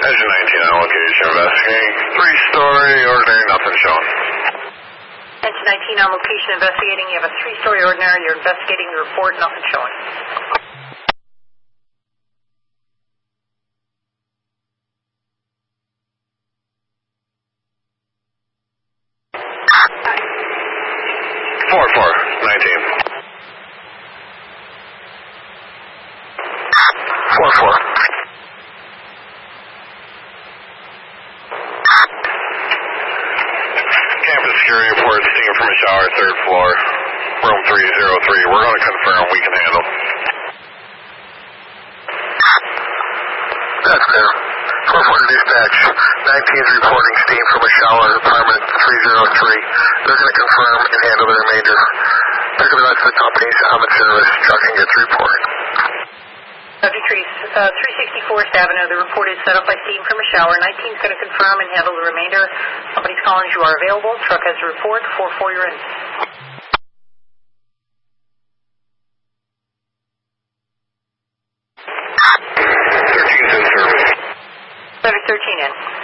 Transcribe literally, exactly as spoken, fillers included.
Engine nineteen on location, investigating. Three-story, ordinary, nothing shown. Engine nineteen on location, investigating. You have a three-story ordinary. You're investigating the report, nothing showing. four four, nineteen. four four. Campus security report, steam from a shower, third floor, room three zero three. We're going to confirm we can handle. That's clear. four four dispatch, nineteen's reporting steam from a shower, apartment three zero three. They're going to confirm and handle the remainder. They're going to let the company's Ahmed Service Trucking gets report. Subject Trees, uh, three sixty-fourth Avenue, the report is set up by steam from a shower. nineteen's going to confirm and handle the remainder. Company's calling as you are available. Truck has a report. four four, you're in. thirteen's in service. Subject thirteen in.